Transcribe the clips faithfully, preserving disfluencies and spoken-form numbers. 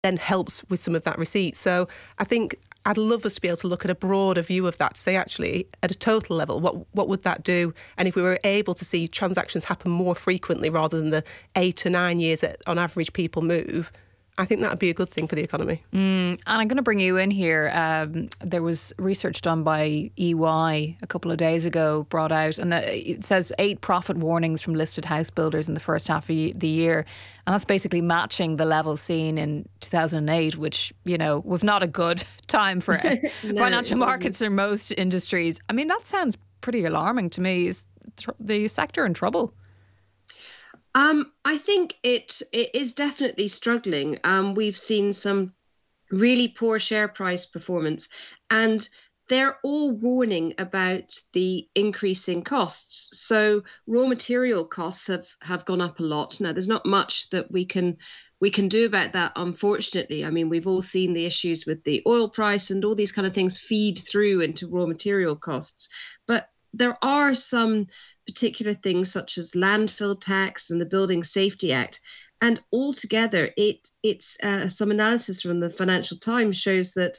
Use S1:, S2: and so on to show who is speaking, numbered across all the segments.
S1: then helps with some of that receipt. So I think I'd love us to be able to look at a broader view of that, to say actually at a total level, what what would that do? And if we were able to see transactions happen more frequently rather than the eight to nine years that on average people move, I think that would be a good thing for the economy.
S2: Mm, and I'm going to bring you in here. Um, there was research done by E Y a couple of days ago brought out, and it says eight profit warnings from listed house builders in the first half of the year. And that's basically matching the level seen in two thousand eight, which, you know, was not a good time for no, financial markets or most industries. I mean, that sounds pretty alarming to me. Is the sector in trouble?
S3: Um, I think it it is definitely struggling. Um, we've seen some really poor share price performance, and they're all warning about the increasing costs. So raw material costs have, have gone up a lot. Now, there's not much that we can we can do about that, unfortunately. I mean, we've all seen the issues with the oil price, and all these kind of things feed through into raw material costs. But there are some particular things such as landfill tax and the Building Safety Act. And altogether, it it's uh, some analysis from the Financial Times shows that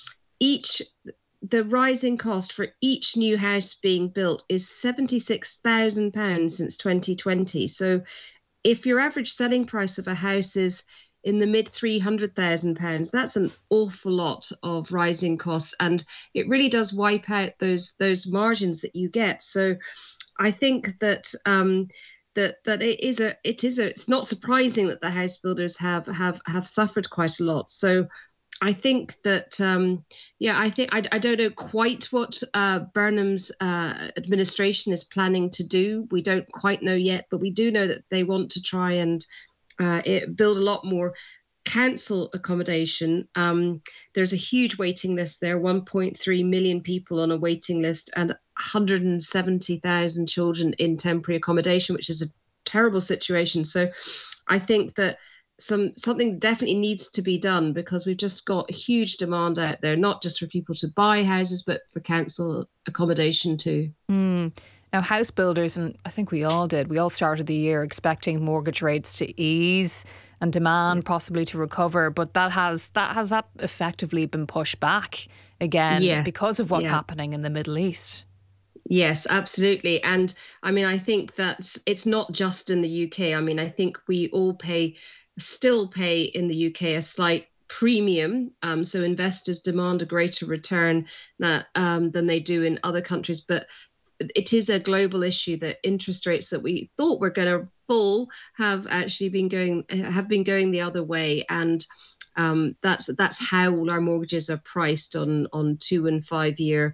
S3: each the rising cost for each new house being built is seventy-six thousand pounds since twenty twenty. So if your average selling price of a house is in the mid three hundred thousand pounds, that's an awful lot of rising costs. And it really does wipe out those those margins that you get. So I think that um, that that it is a it is a it's not surprising that the house builders have have have suffered quite a lot. So I think that um, yeah, I think I, I don't know quite what uh, Burnham's uh, administration is planning to do. We don't quite know yet, but we do know that they want to try and uh, it, build a lot more council accommodation. Um, there's a huge waiting list there, one point three million people on a waiting list, and one hundred seventy thousand children in temporary accommodation, which is a terrible situation. So I think that some something definitely needs to be done, because we've just got a huge demand out there, not just for people to buy houses, but for council accommodation too.
S2: Mm. Now, house builders, and I think we all did, we all started the year expecting mortgage rates to ease and demand yeah. possibly to recover, but that has that has that effectively been pushed back again yeah. because of what's yeah. happening in the Middle East.
S3: Yes, absolutely. And I mean, I think that it's not just in the U K. I mean, I think we all pay, still pay in the U K a slight premium. Um, so investors demand a greater return that, um, than they do in other countries. But it is a global issue that interest rates that we thought were going to fall have actually been going have been going the other way. And um, that's that's how all our mortgages are priced on on two and five year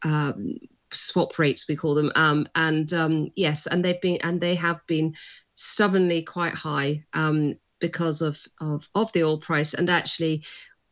S3: um swap rates, we call them, um, and um, yes, and they've been and they have been stubbornly quite high um, because of, of of the oil price. And actually,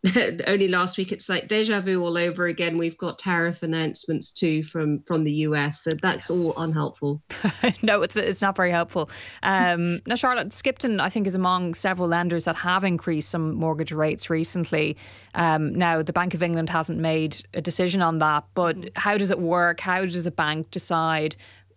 S3: only last week, it's like deja vu all over again. We've got tariff announcements too from from the U S, so that's yes. all unhelpful.
S2: No, it's it's not very helpful. Um, now, Charlotte, Skipton, I think, is among several lenders that have increased some mortgage rates recently. Um, now, the Bank of England hasn't made a decision on that, but how does it work? How does a bank decide